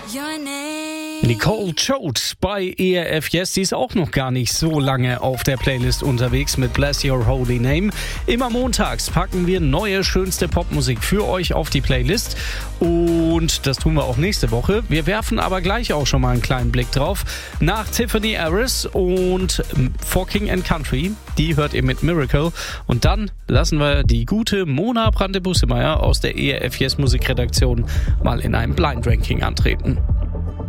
your name. Nicole Choate bei ERF Yes, die ist auch noch gar nicht so lange auf der Playlist unterwegs mit Bless Your Holy Name. Immer montags packen wir neue, schönste Popmusik für euch auf die Playlist und das tun wir auch nächste Woche. Wir werfen aber gleich auch schon mal einen kleinen Blick drauf. Nach Tiffany Harris und For King and Country, die hört ihr mit Miracle und dann lassen wir die gute Mona Brande-Bussemeyer aus der ERF Yes Musikredaktion mal in einem Blind Ranking antreten.